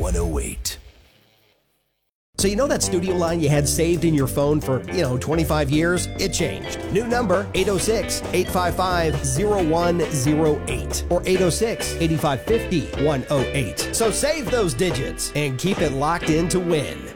108. So you know that studio line you had saved in your phone for, 25 years? It changed. New number, 806-855-0108 or 806-8550-108. So save those digits and keep it locked in to win.